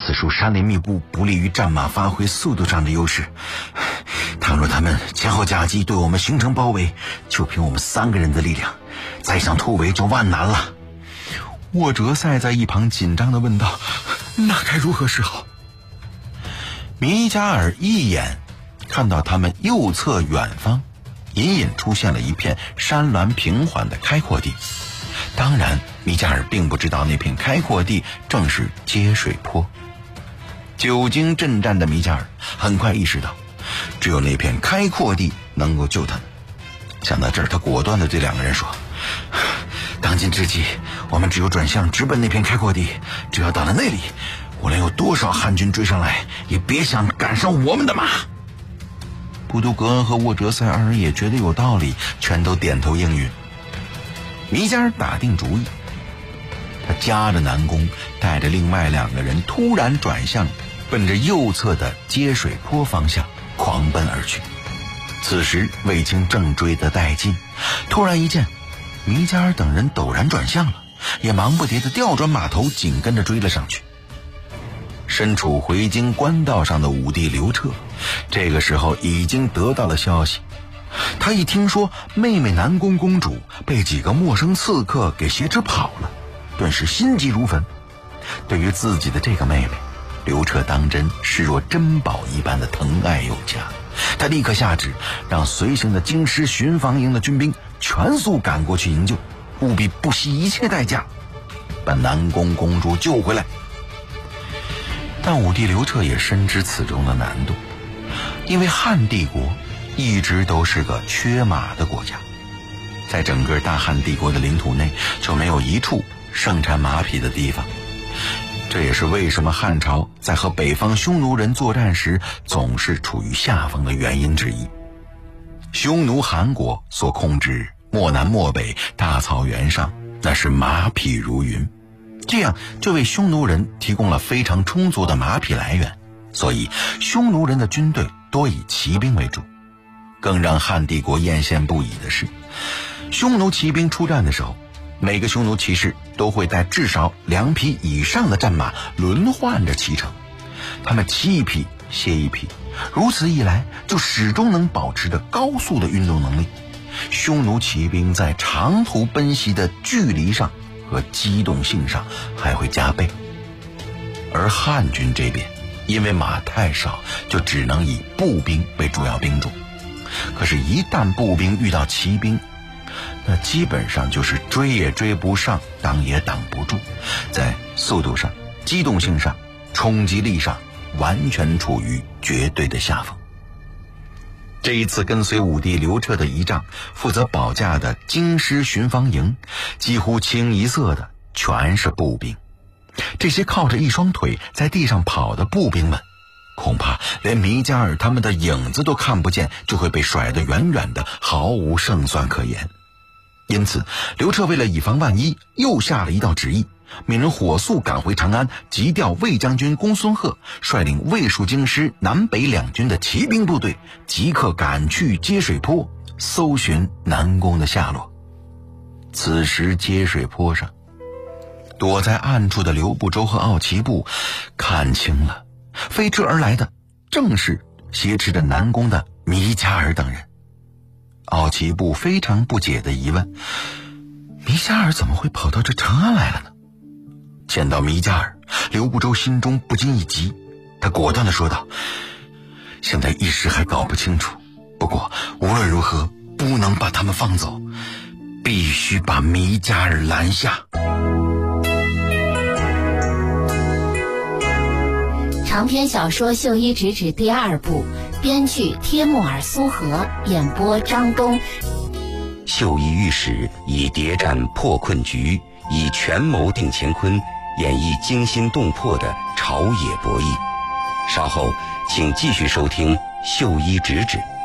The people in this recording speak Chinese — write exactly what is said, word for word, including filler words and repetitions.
此处山林密布，不利于战马发挥速度上的优势。倘若他们前后夹击，对我们形成包围，就凭我们三个人的力量，再想突围就万难了。沃哲赛在一旁紧张地问道：那该如何是好？米加尔一眼看到他们右侧远方隐隐出现了一片山峦平缓的开阔地。当然米加尔并不知道那片开阔地正是接水坡。久经阵战的米加尔很快意识到，只有那片开阔地能够救他们。想到这儿，他果断地对两个人说：当今之计，我们只有转向直奔那片开阔地，只要到了那里，无论有多少汉军追上来，也别想赶上我们的马。布都格恩和沃哲塞二人也觉得有道理，全都点头应允。米加尔打定主意，他夹着南宫，带着另外两个人突然转向，奔着右侧的接水坡方向狂奔而去。此时卫青正追得带劲，突然一见米加尔等人陡然转向了，也忙不迭地调转马头，紧跟着追了上去。身处回京官道上的武帝刘彻这个时候已经得到了消息，他一听说妹妹南宫公主被几个陌生刺客给挟持跑了，顿时心急如焚。对于自己的这个妹妹，刘彻当真视若珍宝一般的疼爱有加。他立刻下旨，让随行的京师巡防营的军兵全速赶过去营救，务必不惜一切代价把南宫公主救回来。但武帝刘彻也深知此中的难度，因为汉帝国一直都是个缺马的国家，在整个大汉帝国的领土内就没有一处盛产马匹的地方。这也是为什么汉朝在和北方匈奴人作战时总是处于下风的原因之一。匈奴韩国所控制漠南漠北大草原上，那是马匹如云，这样就为匈奴人提供了非常充足的马匹来源，所以匈奴人的军队多以骑兵为主。更让汉帝国艳羡不已的是，匈奴骑兵出战的时候，每个匈奴骑士都会带至少两匹以上的战马轮换着骑乘，他们骑一匹歇一匹，如此一来就始终能保持着高速的运动能力。匈奴骑兵在长途奔袭的距离上和机动性上还会加倍。而汉军这边因为马太少，就只能以步兵为主要兵种。可是一旦步兵遇到骑兵，那基本上就是追也追不上，挡也挡不住，在速度上、机动性上、冲击力上完全处于绝对的下风。这一次跟随武帝刘彻的仪仗负责保驾的京师巡防营，几乎清一色的全是步兵。这些靠着一双腿在地上跑的步兵们，恐怕连米加尔他们的影子都看不见，就会被甩得远远的，毫无胜算可言。因此刘彻为了以防万一，又下了一道旨意，命人火速赶回长安，急调卫将军公孙贺率领卫戍京师南北两军的骑兵部队，即刻赶去接水坡搜寻南宫的下落。此时接水坡上躲在暗处的刘不周和奥齐布看清了，飞驰而来的正是挟持着南宫的米加尔等人。奥齐布非常不解地疑问，米加尔怎么会跑到这长安来了呢？见到米加尔，刘不周心中不禁一急，他果断地说道：现在一时还搞不清楚，不过无论如何不能把他们放走，必须把米加尔拦下。 长篇小说《绣衣直指》第二部，编剧帖木儿苏荷，演播张东。 绣衣御史以谍战破困局，以权谋定乾坤，演绎惊心动魄的朝野博弈。稍后请继续收听《绣衣直指》。